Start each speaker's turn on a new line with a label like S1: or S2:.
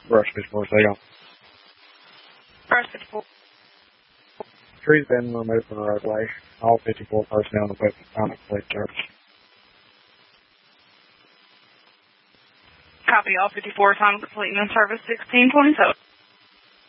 S1: Brush 54 sale.
S2: Brush 54.
S1: Trees been removed from the roadway. All 54 personnel and equipment found at police service.
S2: Copy all 54, time complete and in service 1627.